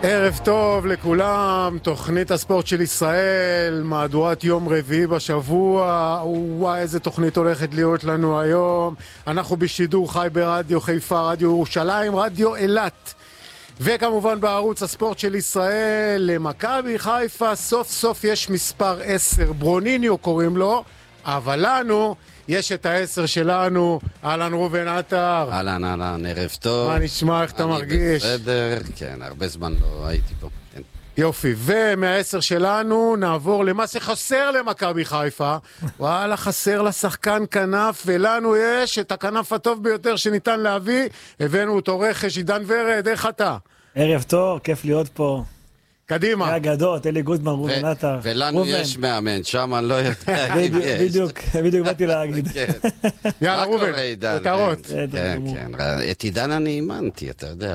ערב טוב לכולם, תוכנית הספורט של ישראל, מהדורת יום רביעי בשבוע. וואי, איזה תוכנית הולכת להיות לנו היום. אנחנו בשידור חי ברדיו חיפה, רדיו ירושלים, רדיו אילת, וכמובן בערוץ הספורט של ישראל. למכבי חיפה סוף סוף יש מספר 10, ברוניניו קוראים לו, אבל לנו יש את ה10 שלנו. אהלן ראובן עטר. אהלן, ערב טוב. מה נשמע, איך אתה מרגיש? בסדר, כן, הרבה זמן לא הייתי פה. כן. יופי, ומה10 שלנו נעבור למה שחסר למכבי חיפה. וואלה, חסר לשחקן כנף, ולנו יש את הכנף הטוב ביותר שניתן להביא. הבאנו אותו רכש, עידן ורד, איך אתה? ערב טוב, כיף להיות פה. קדימה. מהאגדות, אלי גוטמן, ראובן עטר. ולנו יש מאמן, שם אני לא יודע אם יש. בדיוק באתי להגיד. יאללה ראובן, כותרות. כן, את עידן אני אימנתי, אתה יודע.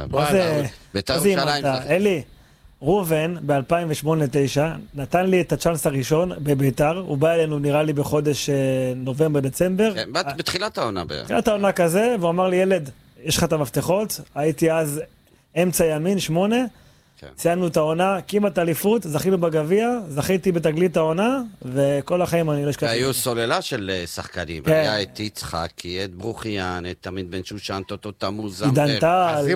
מה זה אימנת? אלי, ראובן ב-2008-2009 נתן לי את הצ'אנס הראשון בביתר, הוא בא אלינו נראה לי בחודש נובמבר-דצמבר. בתחילת העונה בערך. בתחילת העונה כזה, והוא אמר לי, ילד, יש לך את המפתחות, הייתי אז אמצע ימין, 8, ציינו את העונה, כמעט אליפות, זכינו בגביע, זכיתי בתגלית העונה, וכל החיים אני לא אשכח. היו סוללה של שחקנים, היה את יצחקי, את ברוחיאן, את תמיד בן שושן, טוטו תמוז, עידן טל,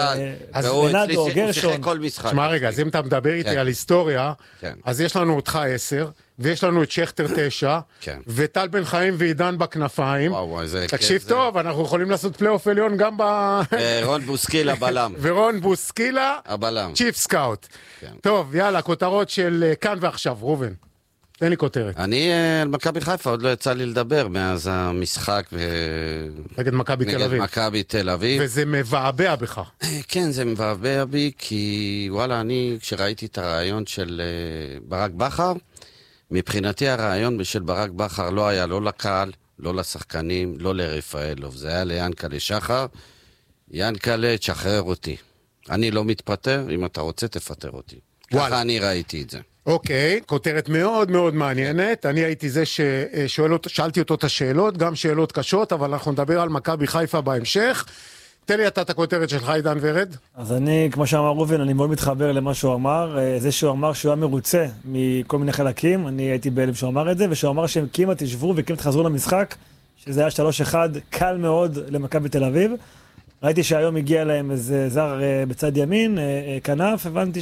בנאדו, גרשון. שמע רגע, אז אם אתה מדבר איתי על היסטוריה, אז יש לנו אותך 10, ויש לנו את שכטר 9, וטל בן חיים ועידן בכנפיים. תקשיב טוב, אנחנו יכולים לעשות פלייאוף עליון גם רון בוסקילה בלם. ורון בוסקילה, הבלם. צ'יפ סקאוט. טוב, יאללה, כותרות של כאן ועכשיו, ראובן. תן לי כותרת. אני על מכבי חיפה, עוד לא יצא לי לדבר מאז המשחק נגד מכבי תל אביב. וזה מבעבע בך. כן, זה מבעבע בי, כי וואלה, אני כשראיתי את הרעיון של ברק בכר, מבחינתי הרעיון של ברק בכר לא היה לא לקהל, לא לשחקנים, לא לרפאלוב. זה היה ליאנקלה שחר. יאנקלה, תשחרר אותי. אני לא מתפטר, אם אתה רוצה תפטר אותי. ככה אני ראיתי את זה. אוקיי, כותרת מאוד מאוד מעניינת. אני הייתי זה ששאלתי אותו את השאלות, גם שאלות קשות, אבל אנחנו נדבר על מכבי חיפה בהמשך. תן לי אתה את הכותרת שלך, עידן ורד. אז אני, כמו שאמר ראובן, אני מאוד מתחבר למה שהוא אמר. זה שהוא אמר שהוא היה מרוצה מכל מיני חלקים, אני הייתי בהלם שהוא אמר את זה, ושהוא אמר שהם כמעט ישבו וכמעט חזרו למשחק, שזה היה 3-1 קל מאוד למכבי תל אביב. ראיתי שהיום הגיע להם איזה זר בצד ימין, כנף, הבנתי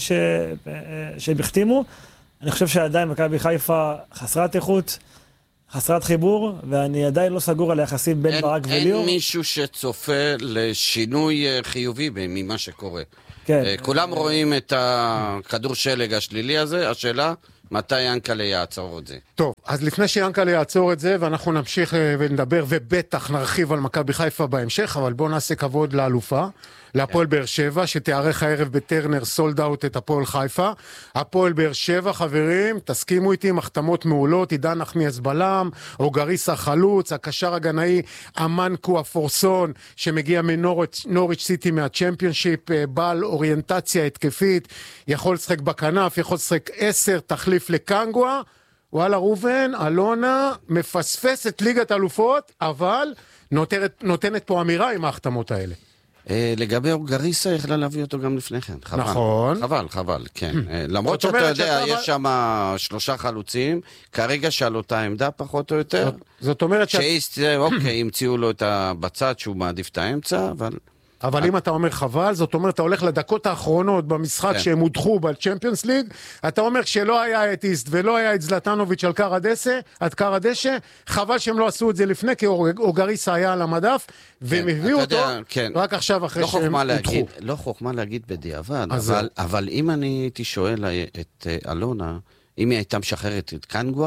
שהם החתימו. אני חושב שעדיין מכבי חיפה חסרת איכות, חסרת חיבור, ואני עדיין לא סגור על היחסים בין ברק וליאור. אין מישהו שצופה לשינוי חיובי ממה שקורה. כן. כולם רואים את הכדור שלג השלילי הזה, השאלה, מתי ינקלה יעצור את זה? טוב, אז לפני שיאנקלה יעצור את זה, ואנחנו נמשיך ונדבר, ובטח נרחיב על מכבי חיפה בהמשך, אבל בואו נעשה כבוד לאלופה, להפועל באר שבע, שתארך הערב בטרנר סולד אאוט את הפועל חיפה. הפועל באר שבע, חברים, תסכימו איתי, מחתמות מעולות, עידן נחמיאס בלם, אוגריסה חלוץ, הקשר הגנאי אמנקו אפורסון, שמגיע מנוריץ' סיטי מהצ'מפיונשיפ, בעל אוריינטציה התקפית, יכול לשחק בכנף, יכול לשחק 10, תחליף לקנגווה. וואלה ראובן, אלונה מפספסת ליגת אלופות, אבל נותנת פה אמירה עם ההחתמות האלה. לגבי אוגריסה יכלה להביא אותו גם לפני כן. נכון. חבל, כן. למרות שאתה יודע, יש שם 3 חלוצים, כרגע שעל אותה עמדה פחות או יותר. זאת אומרת אוקיי, המציאו לו בצד שהוא מעדיף את האמצע, אבל אם אתה אומר חבל, זאת אומרת, אתה הולך לדקות האחרונות במשחק שהם הודחו בצ'מפיונס ליג, אתה אומר שלא היה את איסט ולא היה את זלטנוביץ' על קר הדשא, חבל שהם לא עשו את זה לפני, כי אוגריסה היה על המדף, והם הביאו אותו רק עכשיו אחרי שהם הודחו. לא חוכמה להגיד בדיעבד, אבל אם אני הייתי שואל את אלונה, אם היא הייתה משחררת את קנגווה,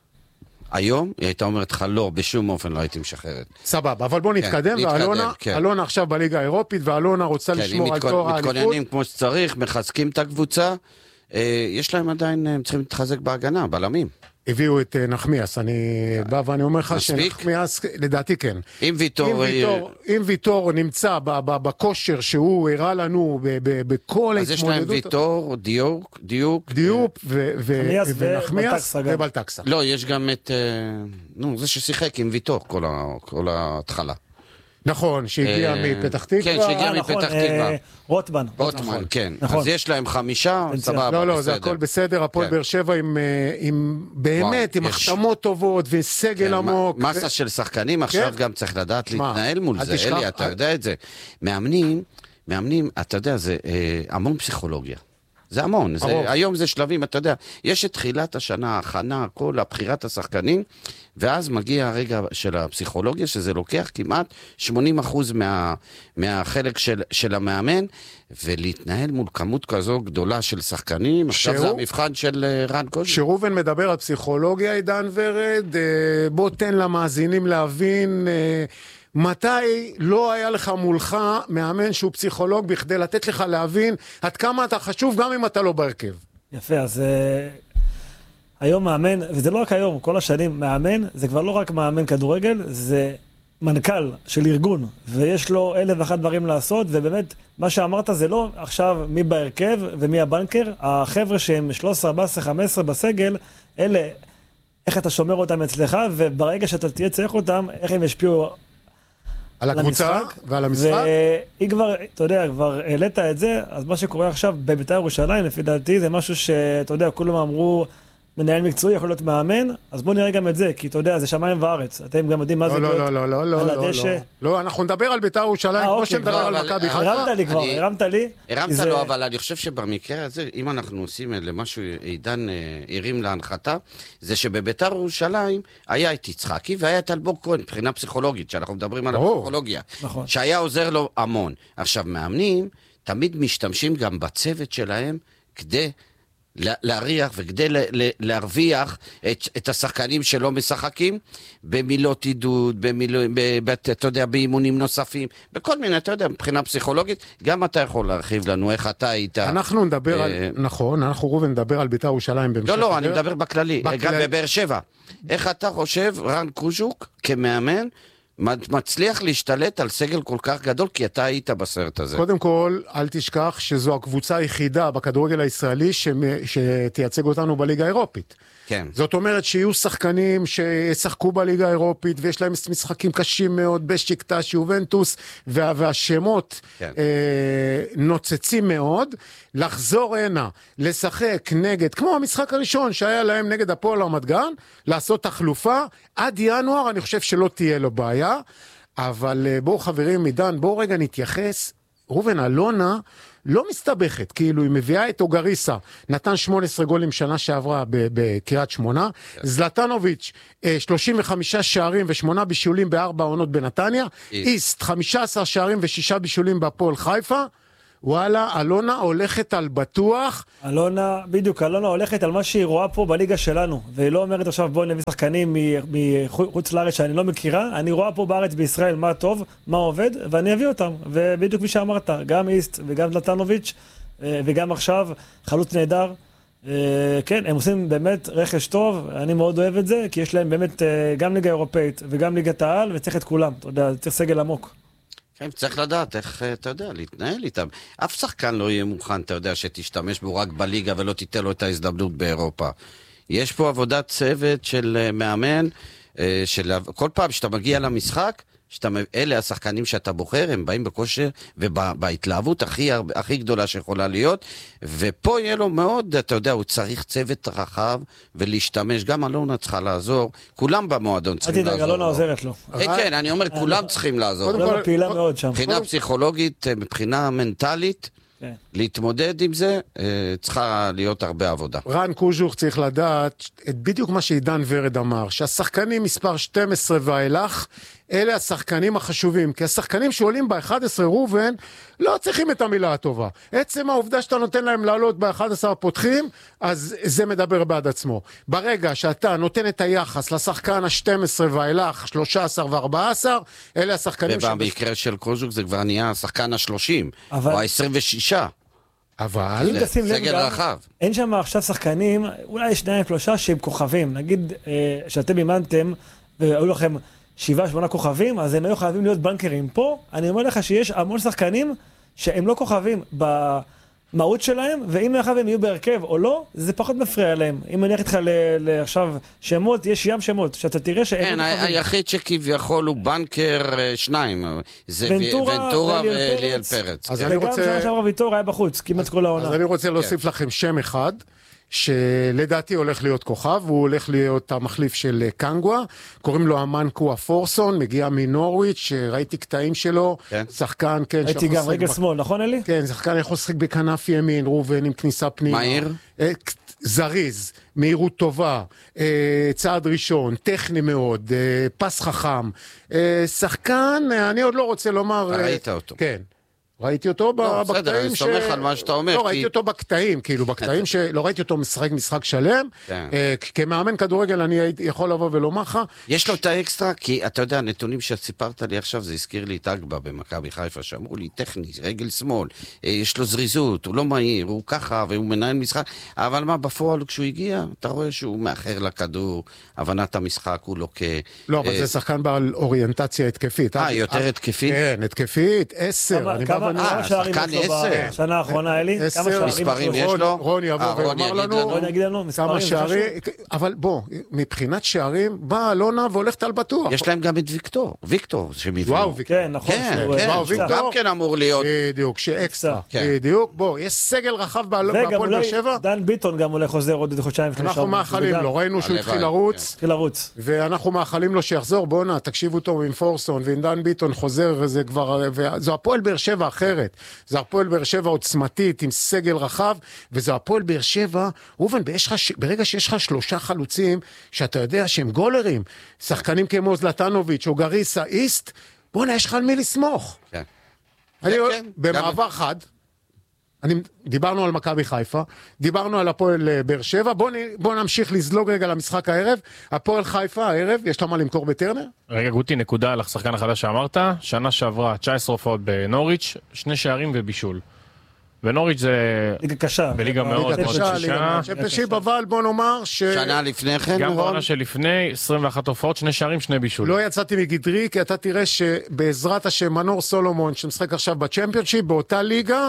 היום היא הייתה אומרת לך לא, בשום אופן לא הייתי משחררת. סבבה, אבל בוא נתקדם, ואלונה עכשיו בליגה האירופית, ואלונה רוצה לשמור על תואר האליפות. מתכוננים כמו שצריך, מחזקים את הקבוצה, יש להם עדיין, הם צריכים להתחזק בהגנה, בלמים. הביאו את נחמיאס, אני בא ואני אומר לך שנחמיאס, לדעתי כן. אם ויטור נמצא בכושר שהוא הראה לנו בכל ההתמודדות. אז יש להם ויטור, דיוק ונחמיאס ובלטקסה. לא, יש גם את, זה ששיחק עם ויטור כל ההתחלה. נכון, שהגיע מפתח תקווה. כן, שהגיע מפתח תקווה. רוטמן. רוטמן, כן. אז יש להם 5, סבבה, לא, לא, זה הכל בסדר, הפועל באר שבע עם באמת, עם החתמות טובות וסגל עמוק. מסה של שחקנים, עכשיו גם צריך לדעת להתנהל מול זה. אלי, אתה יודע את זה. מאמנים, אתה יודע, זה המון פסיכולוגיה. זה המון, היום זה שלבים, אתה יודע, יש את תחילת השנה, הכנה, כל הבחירת השחקנים, ואז מגיע הרגע של הפסיכולוגיה, שזה לוקח כמעט 80% מהחלק של המאמן, ולהתנהל מול כמות כזו גדולה של שחקנים, עכשיו זה המבחן של רן קוז'וק. כשרובן מדבר על פסיכולוגיה, עידן ורד, בוא תן למאזינים להבין מתי לא היה לך מולך מאמן שהוא פסיכולוג בכדי לתת לך להבין עד כמה אתה חשוב גם אם אתה לא בהרכב. יפה, אז היום מאמן, וזה לא רק היום, כל השנים מאמן, זה כבר לא רק מאמן כדורגל, זה מנכ"ל של ארגון, ויש לו 1,001 דברים לעשות, ובאמת מה שאמרת זה לא עכשיו מי בהרכב ומי הבנקר, החבר'ה שהם 13, 14, 15 בסגל, אלה איך אתה שומר אותם אצלך, וברגע שאתה תהיה צריך אותם, איך הם ישפיעו על הקבוצה ועל המשחק. והיא כבר, אתה יודע, כבר העלית את זה, אז מה שקורה עכשיו בבית"ר ירושלים, לפי דעתי, זה משהו שאתה יודע, כולם אמרו, מנהל מקצועי יכול להיות מאמן, אז בוא נראה גם את זה, כי אתה יודע, זה שמיים וארץ. אתם גם יודעים מה זה להיות על הדשא. לא, אנחנו נדבר על בית"ר ירושלים, כמו שנדבר על מכבי חיפה. הרמת לי. הרמת לו, אבל אני חושב שבמקרה הזה, אם אנחנו עושים למשהו, עידן הרים להנחתה, זה שבבית"ר ירושלים היה את יצחקי והיה את אלמוג כהן, מבחינה פסיכולוגית, שאנחנו מדברים על הפסיכולוגיה, שהיה עוזר לו המון. עכשיו, מאמנים תמיד משתמשים גם בצוות שלהם כדי להריח וכדי להרוויח את השחקנים שלא משחקים במילות עידוד, אתה יודע, באימונים נוספים, בכל מיני, אתה יודע, מבחינה פסיכולוגית, גם אתה יכול להרחיב לנו איך אתה היית. אנחנו נדבר על, נכון, אנחנו רובן נדבר על בית"ר ירושלים בהמשך. לא, אני מדבר בכללי, גם בבאר שבע. איך אתה חושב, רן קוז'וק, כמאמן, מצליח להשתלט על סגל כל כך גדול, כי אתה היית בסרט הזה. קודם כל, אל תשכח שזו הקבוצה היחידה בכדורגל הישראלי שתייצג אותנו בליגה האירופית. כן. זאת אומרת שיהיו שחקנים שישחקו בליגה האירופית, ויש להם משחקים קשים מאוד, בשיקטש, יובנטוס, והשמות כן. נוצצים מאוד, לחזור הנה, לשחק נגד, כמו המשחק הראשון שהיה להם נגד הפועל רמת גן, לעשות תחלופה, עד ינואר אני חושב שלא תהיה לו בעיה, אבל בואו חברים, עידן, בואו רגע נתייחס, רובן אלונה, לא מסתבכת, כאילו היא מביאה את אוגריסה, נתן 18 גולים שנה שעברה בקריית שמונה, זלטנוביץ' 35 שערים ו8 בישולים ב4 עונות בנתניה, איסט 15 שערים ו6 בישולים בהפועל חיפה, וואלה, אלונה הולכת על בטוח. אלונה, בדיוק, אלונה הולכת על מה שהיא רואה פה בליגה שלנו, והיא לא אומרת עכשיו בואו נביא שחקנים מחוץ לארץ שאני לא מכירה, אני רואה פה בארץ בישראל מה טוב, מה עובד, ואני אביא אותם, ובדיוק כפי שאמרת, גם איסט וגם זלטנוביץ' וגם עכשיו חלוץ נהדר, כן, הם עושים באמת רכש טוב, אני מאוד אוהב את זה, כי יש להם באמת גם ליגה אירופאית וגם ליגת העל, וצריך את כולם, אתה יודע, צריך סגל עמוק. כן, צריך לדעת איך, אתה יודע, להתנהל איתם. אף שחקן לא יהיה מוכן, אתה יודע, שתשתמש בו רק בליגה ולא תיתן לו את ההזדמנות באירופה. יש פה עבודת צוות של מאמן, כל פעם שאתה מגיע למשחק, אלה השחקנים שאתה בוחר, הם באים בכושר ובהתלהבות הכי גדולה שיכולה להיות, ופה יהיה לו מאוד, אתה יודע, הוא צריך צוות רחב ולהשתמש, גם אלונה צריכה לעזור, כולם במועדון צריכים לעזור. אלונה עוזרת לו. כן, אני אומר, כולם צריכים לעזור. אלונה פעילה מאוד שם. מבחינה פסיכולוגית, מבחינה מנטלית, להתמודד עם זה, צריכה להיות הרבה עבודה. רן קוז'וק צריך לדעת את בדיוק מה שעידן ורד אמר, שהשחקנים מספר 12 ואילך, אלה השחקנים החשובים, כי השחקנים שעולים ב-11 רובן, לא צריכים את המילה הטובה. עצם העובדה שאתה נותן להם לעלות ב-11 הפותחים, אז זה מדבר בעד עצמו. ברגע שאתה נותן את היחס לשחקן ה-12 ואילך, 13 ו-14, אלה השחקנים... ובמקרה של קוז'וק זה כבר נהיה השחקן ה-30, או ה-26. אבל... סגל רחב. אין שם עכשיו שחקנים, אולי 2-3 שהם כוכבים. נגיד שאתם אימנתם, והיו לכם 7-8 כוכבים, אז הם היו חייבים להיות בנקרים. פה, אני אומר לך שיש המון שחקנים שהם לא כוכבים. המהות שלהם, ואם מאחר הם יהיו בהרכב או לא, זה פחות מפריע להם. אם אני אלך איתך עכשיו שמות, יש ים שמות, שאתה תראה שהם... כן, היחיד שכביכול הוא בנקר 2, זה ונטורה ואליאל פרץ. אז כן. אני וגם רוצה... שנה שעברה ויטור היה בחוץ, כמעט כל העונה. אז אני רוצה להוסיף לכם שם אחד, שלדעתי הולך להיות כוכב, הוא הולך להיות המחליף של קנגווה, קוראים לו אמנקו אפורסון, מגיע מנורוויץ', ראיתי קטעים שלו, כן. שחקן, כן, הייתי גם רגל שמאל, נכון אלי? כן, שחקן יכול לשחק בכנף ימין, ראובן עם כניסה פנימה. מהיר? זריז, מהירות טובה, צעד ראשון, טכני מאוד, פס חכם, שחקן, אני עוד לא רוצה לומר... ראית אותו. כן. ראיתי אותו בקטעים בסדר, אני סומך על מה שאתה אומר. לא, ראיתי אותו בקטעים, כאילו בקטעים שלא ראיתי אותו משחק שלם. כמאמן כדורגל אני יכול לבוא ולומר לך. יש לו את האקסטרה, כי אתה יודע, הנתונים שסיפרת לי עכשיו, זה הזכיר לי את אגבה במכבי חיפה, שאמרו לי טכני, רגל שמאל, יש לו זריזות, הוא לא מהיר, הוא ככה, והוא מנהל משחק, אבל מה, בפועל כשהוא הגיע, אתה רואה שהוא מאחר לכדור, הבנת המשחק, הוא לוקה. לא, אבל זה שחקן בעל אוריינטציה התקפית. יותר התקפית? כן, התקפית, 10. כמה שערים יש לו בשנה האחחונה, אלי? כמה שערים מספרים יש לו? רוני יבוא ויאמר לנו. רוני יגיד לנו, כמה שערים. אבל בוא, מבחינת שערים, באה אלונה והולכת על בטוח. יש להם גם את ויקטור שמביאו. וואו, כן, נכון. גם כן אמור להיות. בדיוק, שאקסטרה. בדיוק, בוא, יש סגל רחב בהפועל באר שבע. דן ביטון גם הולך חוזר עוד חודשיים. אנחנו מאחלים לו, ראינו שהוא התחיל לרוץ. ואנחנו מאחלים לו שיחזור, בואנה, תקשיבו טוב עם פורסון ועם דן ביטון חוזר, וזה כבר, זו הפועל באר שבע אחרת. זו הפועל באר שבע עוצמתית עם סגל רחב, וזו הפועל באר שבע, אובן, ברגע שיש לך 3 חלוצים, שאתה יודע שהם גולרים, שחקנים כמו זלטנוביץ' או גריסה איסט, בואנה, יש לך על מי לסמוך. כן. במעבר חד, דיברנו על מכבי חיפה, דיברנו על הפועל באר שבע, בוא נמשיך לזלוג רגע למשחק הערב. הפועל חיפה הערב, יש לה מה למכור בטרנר? רגע גוטי, נקודה על השחקן החדש שאמרת, שנה שעברה 19 הופעות בנוריץ', 2 שערים ובישול. ונוריץ' זה ליגה קשה. בליגה מאוד מאוד קשה. צ'מפיונשיפ, אבל בוא נאמר שנה לפני כן, גם בעונה שלפני, 21 הופעות, 2 שערים, 2 בישול. לא יצאתי מגדרי, כי אתה תראה שבעזרת השם מנור סולומון, שמשחק עכשיו בצ'מפיונשיפ, באותה ליגה,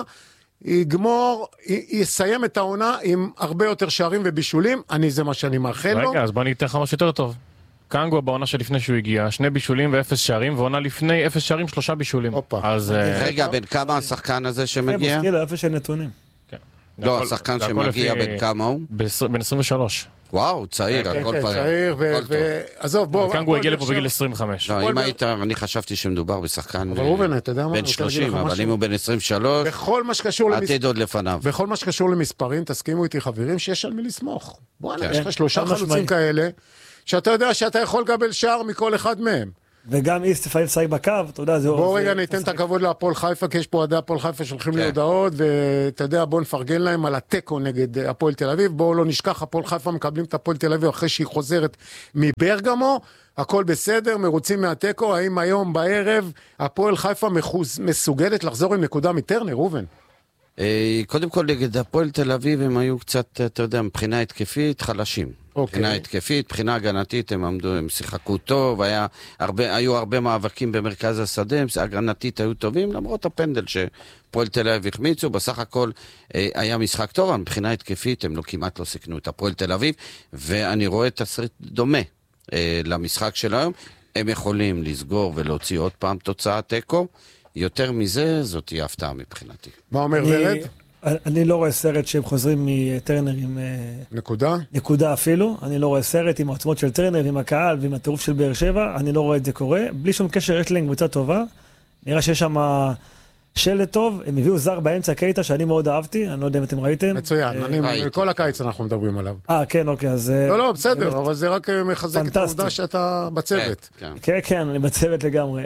יסיים את העונה עם הרבה יותר שערים ובישולים, זה מה שאני מאחל לו. רגע, אז בוא ניתן לך משהו יותר טוב. קנגווה בעונה שלפני שהוא הגיע, 2 בישולים ו0 שערים, ועונה לפני 0 שערים, 3 בישולים. רגע, בין כמה השחקן הזה שמגיע? מזכיר לאפס של נתונים. לא, השחקן שמגיע בין כמה הוא? בין 23. וואו, צעיר, הכל צעיר, ועזוב, בוא. קנגווה הגיע לפה בגיל 25. לא, אם היית, אני חשבתי שמדובר בשחקן בן 30, אבל אם הוא בן 23, עתיד עוד לפניו. בכל מה שקשור למספרים, תסכימו איתי חברים, שיש על מי לסמוך. בוא, יש לך 3 חלוצים כאלה, שאתה יודע שאתה יכול לקבל שער מכל אחד מהם. וגם איסט לפעמים שחק בקו, אתה יודע, זה... בוא רגע ניתן את הכבוד להפועל חיפה, כי יש פה עדי הפועל חיפה שהולכים לי הודעות, ואתה יודע, בוא נפרגן להם על הטקו נגד הפועל תל אביב, בואו לא נשכח, הפועל חיפה מקבלים את הפועל תל אביב אחרי שהיא חוזרת מברגמו, הכל בסדר, מרוצים מהטקו, האם היום בערב הפועל חיפה מסוגלת לחזור עם נקודה מטרנר, ראובן? קודם כל נגד הפועל תל אביב הם היו קצת, אתה יודע, מבחינה התקפית חלשים. מבחינה התקפית, מבחינה הגנתית הם שיחקו טוב, היו הרבה מאבקים במרכז השדה, הגנתית היו טובים, למרות הפנדל שפועל תל אביב החמיצו, בסך הכל היה משחק טוב, אבל מבחינה התקפית הם כמעט לא סיכנו את הפועל תל אביב, ואני רואה תסריט דומה למשחק של היום, הם יכולים לסגור ולהוציא עוד פעם תוצאה טקו, יותר מזה זאת תהיה הפתעה מבחינתי. מה אומר ורד? אני לא רואה סרט שהם חוזרים מטרנר עם... נקודה? נקודה אפילו. אני לא רואה סרט עם העצמות של טרנר, עם הקהל ועם הטירוף של באר שבע. אני לא רואה את זה קורה. בלי שום קשר, יש להם קבוצה טובה. נראה שיש שם שלט טוב. הם הביאו זר באמצע קייטה שאני מאוד אהבתי. אני לא יודע אם אתם ראיתם. מצוין. כל הקיץ אנחנו מדברים עליו. כן, אוקיי. אז... לא, בסדר. אבל זה רק מחזק את העובדה שאתה בצוות. כן, אני בצוות לגמרי.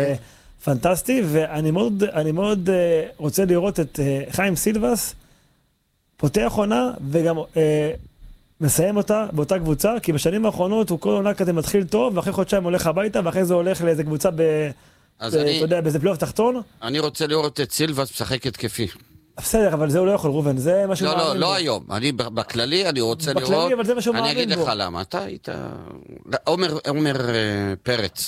פנטסטי, ואני מאוד רוצה לראות את חיים סילבס פותח עונה וגם מסיים אותה באותה קבוצה, כי בשנים האחרונות הוא כל עונה כזה מתחיל טוב, ואחרי חודשיים הולך הביתה, ואחרי זה הולך לאיזה קבוצה אתה יודע, באיזה פלייאוף תחתון. אני רוצה לראות את סילבס משחק התקפי. בסדר, אבל זה הוא לא יכול, ראובן, זה מה שהוא מאמין בו. לא היום, בכללי אני רוצה לראות, אבל זה מה שהוא מאמין בו. אני אגיד לך למה, אתה היית, עומר פרץ,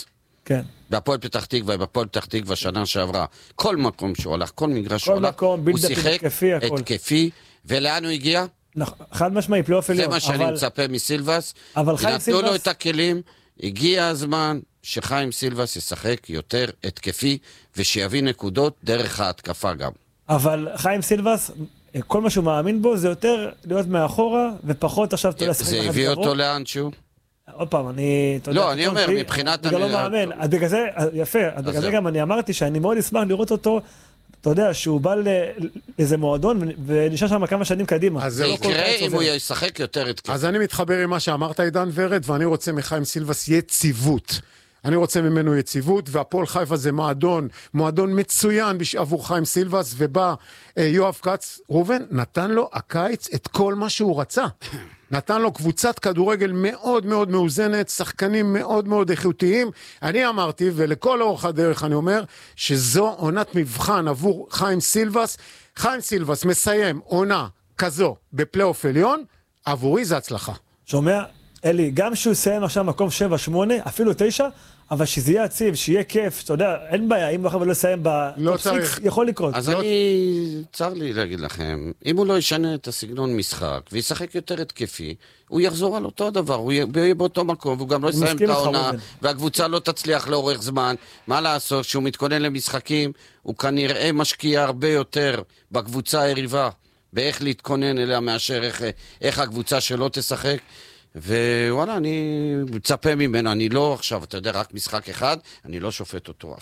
כן. בהפועל פתח תקווה, בהפועל פתח תקווה שנה שעברה, כל מקום שהוא הלך, כל מגרש שהוא הלך, הוא שיחק התקפי, ולאן הוא הגיע? חד משמעי, פלייאוף עליון. זה מה שאני מצפה מסילבס, נתנו לו את הכלים, הגיע הזמן שחיים סילבס ישחק יותר התקפי, ושיביא נקודות דרך ההתקפה גם. אבל חיים סילבס, כל מה שהוא מאמין בו, זה יותר להיות מאחורה, ופחות עכשיו... זה הביא אותו לאן שהוא? עוד פעם, לא, אני אומר, מבחינת... אני לא מאמן. אז בגלל זה, יפה, אז בגלל זה גם אני אמרתי שאני מאוד אשמח לראות אותו, אתה יודע, שהוא בא לאיזה מועדון, ונשאר שם כמה שנים קדימה. זה יקרה אם הוא ישחק יותר התקפי. אז אני מתחבר עם מה שאמרת, עידן ורד, ואני רוצה מחיים סילבס יציבות. אני רוצה ממנו יציבות, והפועל חיפה זה מועדון מצוין עבור חיים סילבס, ובא יואב כץ, ראובן, נתן לו הקיץ את כל מה שהוא רצה. נתן לו קבוצת כדורגל מאוד מאוד מאוזנת, שחקנים מאוד מאוד איכותיים. אני אמרתי, ולכל אורך הדרך אני אומר, שזו עונת מבחן עבור חיים סילבס. חיים סילבס מסיים עונה כזו בפלייאוף עליון, עבורי זה הצלחה. שומע? אלי, גם שהוא יסיים עכשיו מקום 7-8, אפילו 9, אבל שזה יהיה עציב, שיהיה כיף, אתה יודע, אין בעיה, אם לא לסיים לא צריך, יכול לקרות. אז צר לי להגיד לכם, אם הוא לא ישנה את הסגנון משחק, וישחק יותר התקפי, הוא יחזור על אותו דבר, הוא יהיה באותו מקום, והוא גם לא יסיים את העונה, והקבוצה לא תצליח לאורך זמן. מה לעשות, שהוא מתכונן למשחקים, הוא כנראה משקיע הרבה יותר בקבוצה היריבה, באיך להתכונן אליה מאשר איך הקבוצה שלא תשחק. ווואלה, אני מצפה ממנו, אני לא עכשיו, אתה יודע, רק משחק אחד, אני לא שופט אותו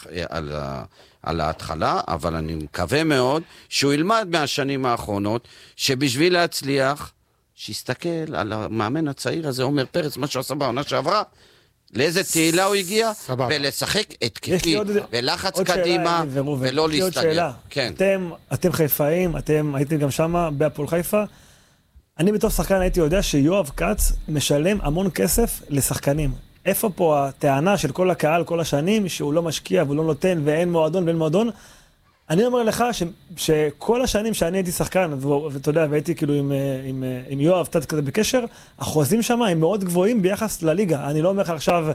על ההתחלה, אבל אני מקווה מאוד שהוא ילמד מהשנים האחרונות, שבשביל להצליח, שיסתכל על המאמן הצעיר הזה, עומר פרץ, מה שהוא עשה בעונה שעברה, לאיזה תהילה הוא הגיע, ולשחק התקפי, ולחץ קדימה, ולא להסתגל. אתם חיפאים, אתם הייתם גם שמה בהפועל חיפה, אני בתור שחקן הייתי יודע שיואב כץ משלם המון כסף לשחקנים. איפה פה הטענה של כל הקהל כל השנים שהוא לא משקיע והוא לא נותן ואין מועדון ואין מועדון? אני אומר לך שכל השנים שאני הייתי שחקן, ואתה יודע, והייתי כאילו עם יואב קצת כזה בקשר, החוזים שם הם מאוד גבוהים ביחס לליגה. אני לא אומר לך עכשיו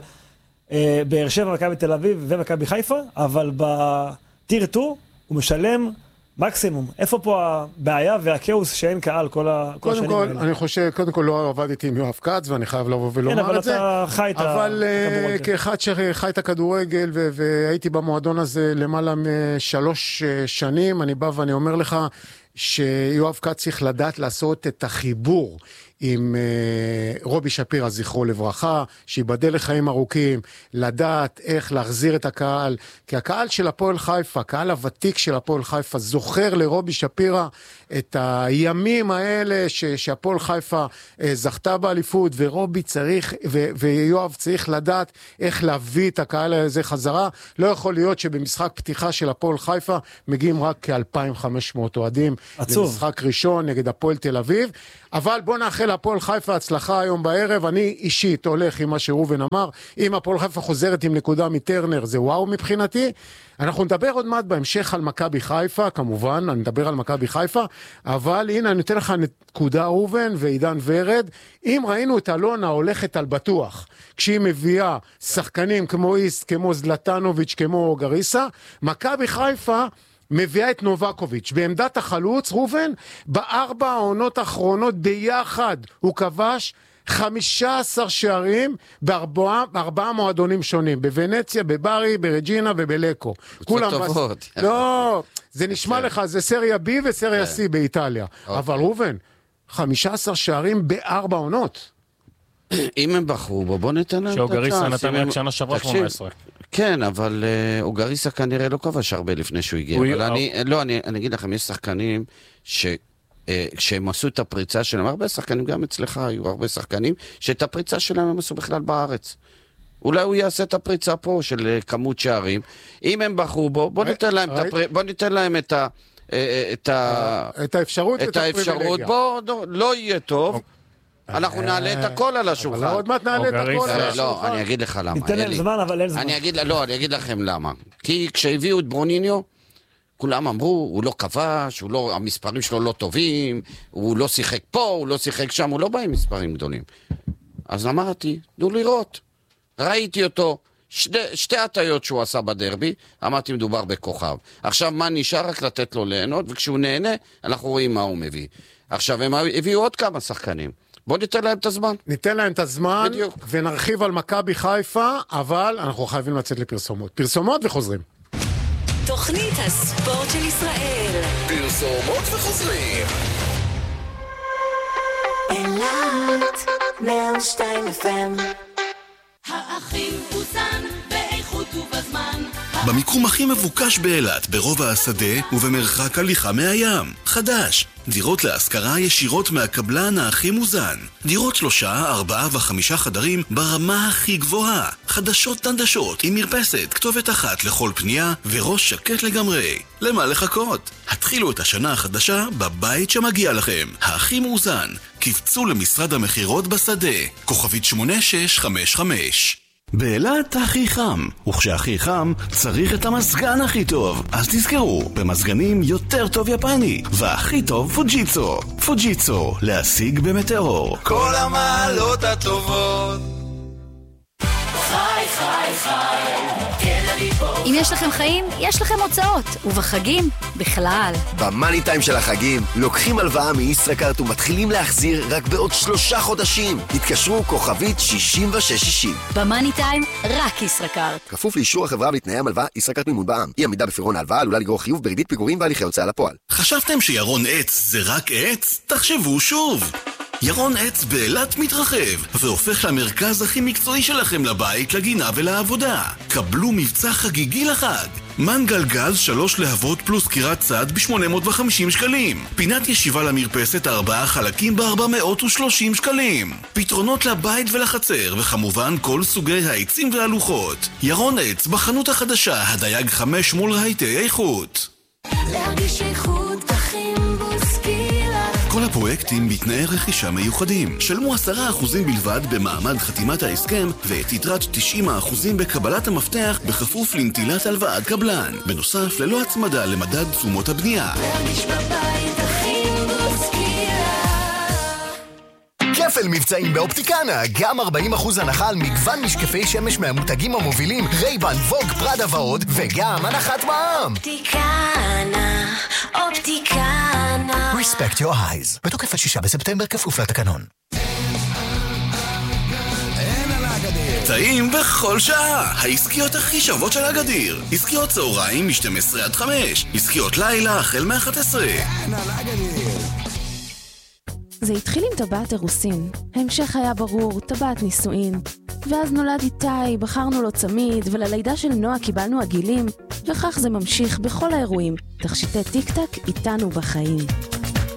באר שבע, מכבי תל אביב ומכבי חיפה, אבל בטיר 2 הוא משלם מקסימום. איפה פה הבעיה והכאוס שאין קהל כל השנים האלה? אני חושב, קודם כל לא עבדתי עם יואב כץ, ואני חייב לבוא ולומר את זה. כן, אבל אתה חי את אבל כאחד שחי את הכדורגל, והייתי במועדון הזה למעלה מ3 שנים, אני בא ואני אומר לך, שיואב כץ צריך לדעת לעשות את החיבור עם רובי שפירא, זכרו לברכה, שיבדל לחיים ארוכים, לדעת איך להחזיר את הקהל, כי הקהל של הפועל חיפה, הקהל הוותיק של הפועל חיפה, זוכר לרובי שפירא את הימים האלה שהפועל חיפה זכתה באליפות, ורובי צריך, ויואב צריך לדעת איך להביא את הקהל הזה חזרה. לא יכול להיות שבמשחק פתיחה של הפועל חיפה מגיעים רק כ-2,500 אוהדים למשחק ראשון נגד הפועל תל אביב. אבל בוא נאחל הפועל חיפה הצלחה היום בערב. אני אישית הולך עם מה שראובן אמר, אם הפועל חיפה חוזרת עם נקודה מטרנר זה וואו מבחינתי. אנחנו נדבר עוד מעט בהמשך על מכבי חיפה, כמובן, אני נדבר על מכבי חיפה, אבל הנה אני נותן לך נקודה ראובן ועידן ורד. אם ראינו את אלונה הולכת על בטוח, כשהיא מביאה שחקנים כמו איסט, כמו זלטנוביץ', כמו גריסה, מכבי חיפה מביאה את נובקוביץ' בעמדת החלוץ. ראובן, ב4 העונות האחרונות ביחד הוא כבש 15 שערים ב4 מועדונים שונים, בוונציה, בברי, ברג'ינה ובלקו. כולם טובות. לא, זה נשמע לך, זה סריה B וסריה C באיטליה. אבל ראובן, 15 שערים ב4 עונות. אם הם בחרו בו, בוא ניתן להם את הצ'אנס. שאוגריסה נתן רק שנה שעברה 18. כן, אבל אוגריסה כנראה לא כבש הרבה לפני שהוא הגיע. אבל אני אגיד לכם, יש שחקנים כשהם עשו את הפריצה שלהם, הרבה שחקנים, גם אצלך היו הרבה שחקנים, שאת הפריצה שלהם הם עשו בכלל בארץ. אולי הוא יעשה את הפריצה פה של כמות שערים. אם הם בחרו בו, בוא ניתן להם את האפשרות. בוא, לא יהיה טוב. אנחנו נעלה את הכל על השולחן. אבל עוד מעט נעלה את הכל על השולחן. לא, אני אגיד לך למה. ניתן להם זמן, אבל אין זמן. אני אגיד לכם למה. כי כשהביאו את ברוניניו, כולם אמרו, הוא לא כבש, המספרים שלו לא טובים, הוא לא שיחק פה, הוא לא שיחק שם, הוא לא בא עם מספרים גדולים. אז אמרתי, דו לראות. ראיתי אותו, שתי הטעיות שהוא עשה בדרבי, אמרתי מדובר בכוכב. עכשיו מה נשאר? רק לתת לו ליהנות, וכשהוא נהנה, אנחנו רואים מה הוא מביא. עכשיו הם הביאו עוד כמה שחקנים. בואו ניתן להם את הזמן. ניתן להם את הזמן, בדיוק. ונרחיב על מכבי חיפה, אבל אנחנו חייבים לצאת לפרסומות. פרסומות וחוזרים. תוכנית הספורט של ישראל. פרסומות וחוזרים. אילת 102 FM. האחים פוזן באיכות ובזמן. במיקום הכי מבוקש באילת, ברובע השדה ובמרחק הליכה מהים. חדש, דירות להשכרה ישירות מהקבלן הכי מוזן. דירות 3, 4 ו5 חדרים ברמה הכי גבוהה. חדשות תנדשות עם מרפסת, כתובת אחת לכל פנייה וראש שקט לגמרי. למה לחכות? התחילו את השנה החדשה בבית שמגיע לכם. הכי מאוזן. קפצו למשרד המחירות בשדה. כוכבית 8655. באילת הכי חם, וכשהכי חם צריך את המזגן הכי טוב. אז תזכרו, במזגנים יותר טוב יפני, והכי טוב פוג'יצו. פוג'יצו, להשיג במטאור. כל המעלות הטובות. חי, חי, חי, כן אני פה. אם יש לכם חיים, יש לכם הוצאות, ובחגים, בכלל. במאני טיים של החגים, לוקחים הלוואה מישראכרט ומתחילים להחזיר רק בעוד 3 חודשים. התקשרו כוכבית 6660. במאני טיים, רק ישראכרט. כפוף לאישור החברה ולתנאי המלווה, ישראכרט מימון בע"מ. אי עמידה בפירעון ההלוואה עלולה לגרור חיוב בריבית פיגורים והליכי הוצאה לפועל. חשבתם שירון עץ זה רק עץ? תחשבו שוב. ירון עץ באילת מתרחב והופך למרכז הכי מקצועי שלכם לבית, לגינה ולעבודה. קבלו מבצע חגיגי לחג. מנגל גז 3 להבות פלוס קירת צד ב-850 שקלים. פינת ישיבה למרפסת 4 חלקים ב-430 שקלים. פתרונות לבית ולחצר, וכמובן כל סוגי העצים והלוחות. ירון עץ בחנות החדשה, הדייג 5 מול רהיטי איכות. להרגיש איכות בחימבוס קילה. כל הפרויקטים בתנאי רכישה מיוחדים. שלמו 10% בלבד במעמד חתימת ההסכם, ואת יתרת 90% בקבלת המפתח בכפוף לנטילת הלוואת קבלן. בנוסף, ללא הצמדה למדד תשומות הבנייה. להרגיש בבית החימבוס קילה. כפל מבצעים באופטיקנה, גם 40% הנחה על מגוון משקפי שמש מהמותגים המובילים, רייבן, ווג, פרדה ועוד, וגם הנחת מע"מ. אופטיקנה, אופטיקנה. Respect your eyes. בתוקף 6 בספטמבר כפוף לתקנון. טעים בכל שעה. העסקיות הכי שוות של הגדיר. עסקיות צהריים מ-12 עד 5. עסקיות לילה החל מ-11. זה התחיל עם טבעת אירוסין. ההמשך היה ברור, טבעת נישואין. ואז נולד איתי, בחרנו לו צמיד, וללידה של נועה קיבלנו עגילים, וכך זה ממשיך בכל האירועים. תכשיטי טיק-טק איתנו בחיים.